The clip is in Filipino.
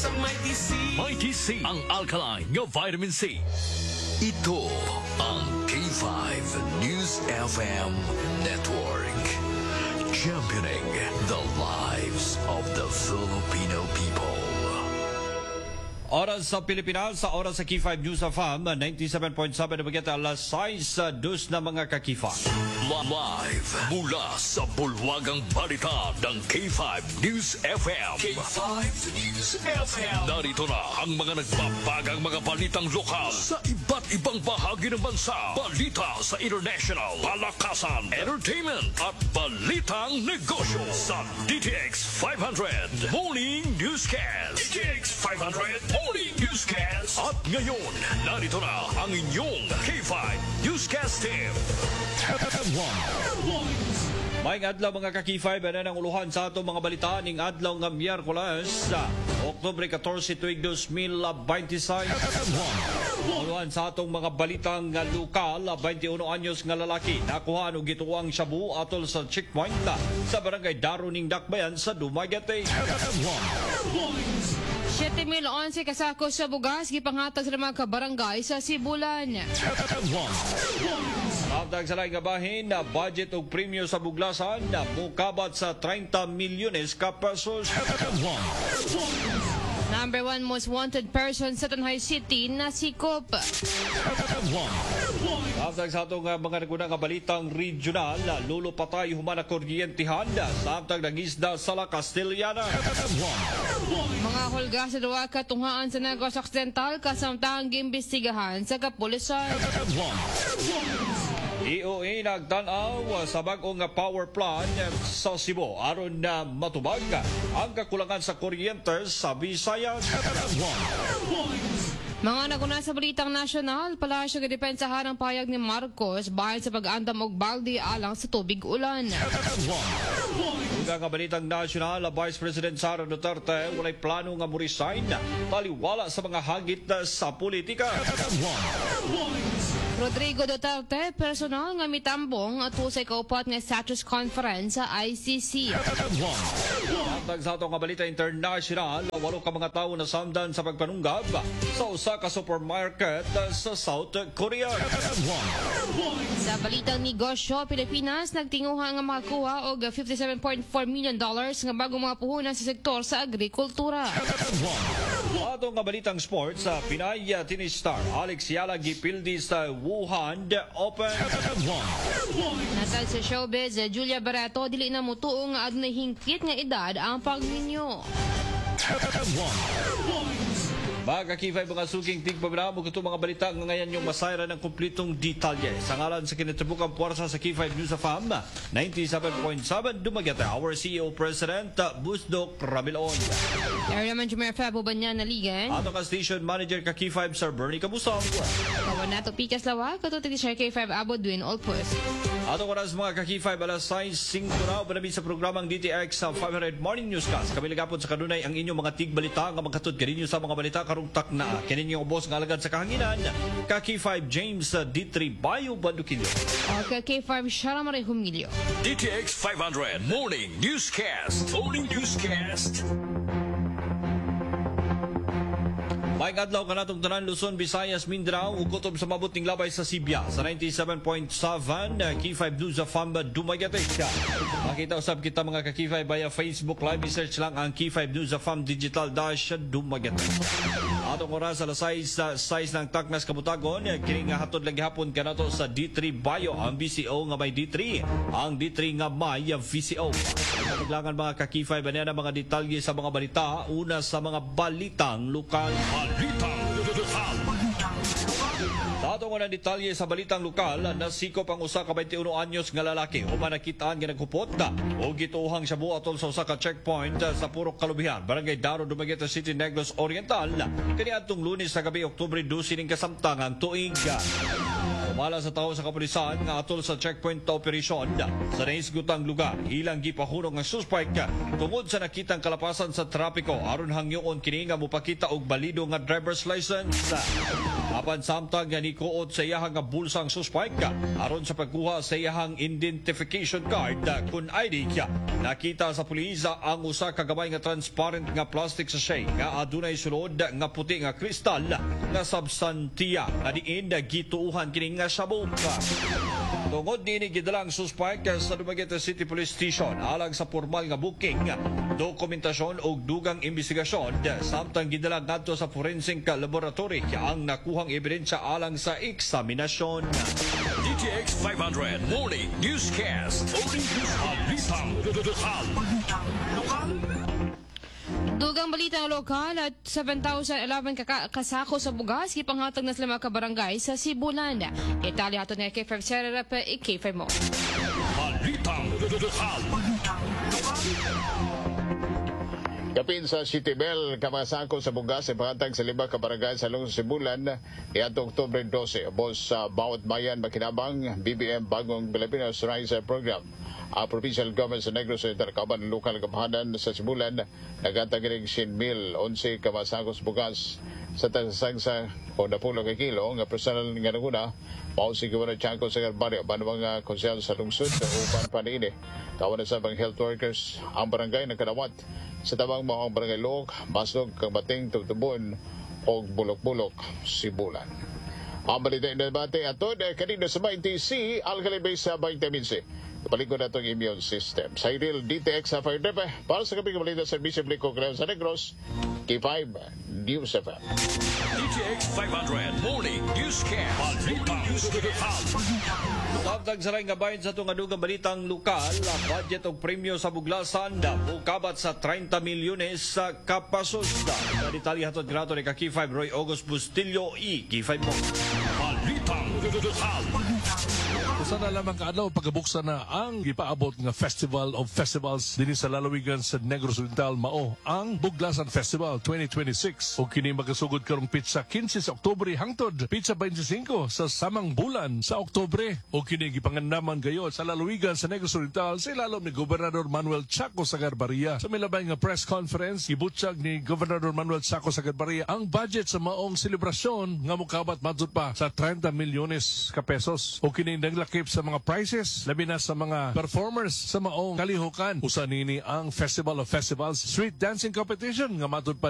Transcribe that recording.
ang Mighty C. Mighty C, ang alkaline nga vitamin C. Ito ang K5 News FM Network. Championing the lives of the Filipino people. Oras sa Pilipinas, sa oras sa K5 News FM, 97.7 na bagay alas 6 dus na mga kakifa. Live mula sa bulwagang balita ng K5 News FM. K5 News FM. Narito na ang mga nagbabagang mga balitang lokal sa iba't ibang bahagi ng bansa. Balita sa international, palakasan, entertainment at balitang negosyo sa DTX 500 Morning Newscast. DTX 500 Morning Newscast. At ngayon, narito na ang inyong K5 Newscast team. May adlaw mga kaki-5 na ng uluhan sa atong mga balita ning adlaw nga Miyerkules sa Oktubre 14 tuig 2026. Uluhan sa atong mga balitang nga lokal, 21 anyos nga lalaki nakuha og gituang shabu atol sa checkpoint sa barangay Daro ning Dakbayan sa Dumaguete. 7,011 kasako sa bugas gipanghatag sa mga kabarangay sa Sibulan. Samtang sa laing nga bahin na budget og premyo sa buglasan na mukabat sa 30 milyones ka pesos. Number 1 most wanted person sa Tanhay City na sikop. Samtang sa atong mga nagunang nga balitang regional, lulo patay humana kuryentihan samtang nagisda sa La Castellana. Mga hulga sa duwa katungaan sa Negros Occidental kasamtang giimbestigahan sa kapulisan. EOA nagtanaw sa bag-ong power plant sa Cebu aron na matubag ang kakulangan sa kuryente sa Visayas. Mga naguna sa balitang nasyonal, palasyo gidepensahan ang payag ni Marcos bahin sa pag-andam og balde alang sa tubig ulan. Ug ang balitang nasyonal, Vice President Sara Duterte walay plano nga mo-resign taliwala sa mga hagit sa politika. Rodrigo Duterte, personal nga mitambong at usay kaupat nga status conference sa ICC. Samtang sa atong balita international, 8 ka mga tawo na samdan sa pagpanunggab sa usa ka supermarket sa South Korea. Sa balitang negosyo, Pilipinas nagtinguha nga makakuha og $57.4 million nga bagong mga puhunan sa sektor sa agrikultura. Atong nga balitang sports, sa Pinay tennis star Alex Yala gipildi sa Wuhan Open. Natag sa showbiz, Julia Barreto dili na mutuo nga adunay hingkit nga edad ang pagninyo. Mga kaki-5 mga suging tigpabramo kito mga balita nga ngayon yung masayra ng kumplitong detalye. Sa ngalan sa kinatribukang puwersa sa K5 News of AM, 97.7 Dumaguete, our CEO President Busdok Rabilon. Area naman Jumer Fabo Banyan na ligan. Ato ka Station Manager ka K5 Sir Bernie Kabusong. Kawan nato Pikas Lawa, katutig ni Sir K5 Abo Dwin Olpus. Ato oras mga kaki-5 alas 6:05 na panabit sa programang DTX sa 500 Morning Newscast. Kami ligapon sa kanunay ang inyong mga tigbalita nga magkatod kaninyo sa mga balita karong takna. Kinin yung boss nga alagad sa kahanginan, kaki-5 James D3 Bayo Bandukilyo. O K5 Shara Marie Humilio. DTX 500 Morning Newscast. Morning Newscast. Maing adlaw ka natong tanan Luzon, Visayas, Mindanao, ug kutob sa mabuting labay sa Sibya sa 97.7 K5 News of Famba Dumaguete. Makita usab kita mga ka-K5 via Facebook Live, search lang ang K5 News of Fam Digital Dash Dumaguete. Atong oras alas 6 ng Taknas Kabutagon, kini nga hatod lagi hapon kanato sa D3 Bayo ang VCO nga may D3, ang D3 nga may VCO. Kailangan mga ka-K5 na mga detalye sa mga balita, una sa mga balitang lokal. Balitang lokal. Sa atong unang detalye sa balitang lokal, nasikop ang usa ka 21 anyos nga lalaki human nakitaan nga naghupot o gituhang shabu atol sa usa ka checkpoint sa Purok Kalubihan, Barangay Daro, Dumaguete City, Negros Oriental. Kaniadtong Lunes sa gabi, Oktubre 12 ning kasamtangang tuig. Wala sa tao sa kapulisan nga atol sa checkpoint operation sa naisgutang lugar ilang gipahunong ang suspect tungod sa nakitang kalapasan sa trapiko aron hangyoon kini nga mupakita og balido nga driver's license. Apan samtang nga nikuot sa iyahang nga bulsa ang suspect aron sa pagkuha sa iyahang identification card kun ID kya. Nakita sa pulisa ang usa ka gamay nga transparent nga plastic sachet nga adunay sulod nga puti nga kristal nga substantiya nga diin gituuhan kini nga sabong. Tungod din gidalang suspect sa Dumaguete City Police Station alang sa formal nga booking, dokumentasyon o dugang investigasyon samtang gidala ngadto sa forensic laboratory ang nakuhang ebidensya alang sa eksaminasyon. DTX 500 Morning Newscast. Balitang lokal. Dugang balita ng lokal at 7,011 kasako sa bugas ipanghatag na sila mga kabarangay sa Sibulan. Itali ato na K5 Serap, K5 mo. Balitang lokal. Kapin sa City Bell, kamasako sa bugas ipanghatag sa 5 kabarangay sa lungsod Sibulan iadtong Oktubre 12. Bos sa bawat bayan makinabang BBM Bagong Pilipinas Rise Program. Ang provincial government sa Negros Oriental kauban ng lokal kapahanan sa Sibulan naghatag ring 1,011 kamasakos bugas sa tagsang sa 10 ka kilo nga personal nga naguna mao si Governor Chanco sa Garbario ban mga konsehal sa lungsod sa uban paniini kawan sa bang health workers ang barangay nagkadawat sa tabang mga barangay Lok, Basog, Kamating, Tugtubon o Bulok-Bulok, Sibulan. Ang balita na debate ato kanina sa 20C Alcalibay sa 20 Palikod na itong immune system. Sa Iril DTX sa Fire Depe, para sa kaping balita sa Servisyo Bliko Creo sa Negros, K5 News FM. DTX 500 Morning Newscast. Balitang lokal. Samtang sa nga bayan sa itong adugang balitang lokal, ang budget o premyo sa buglasan bukabat sa 30 milyones sa kapasos. Sa detalye hatod grato ni K5 Roy August Bustillo K5 mo. Balitang lokal. Usa na lamang kaadlaw pagkabuksan na ang gipaabot nga Festival of Festivals dinhi sa lalawigan sa Negros Oriental mao ang Buglasan Festival 2026 ug kini magasugod karong pitsa 15 sa Oktubre hangtod pitsa 25 sa samang bulan sa Oktubre ug kini gipangandaman gayod sa lalawigan sa Negros Oriental sa ilalom ni Gobernador Manuel Chaco Sagarbarria. Sa milabay nga press conference gibutyag ni Gobernador Manuel Chaco Sagarbarria ang budget sa maong selebrasyon nga mokabat madtud pa sa 30 milyones ka pesos ug kini naglakip sa mga prizes labi na sa mga performers sa maong kalihukan. Usa nini ang Festival of Festivals Street Dancing Competition nga matud pa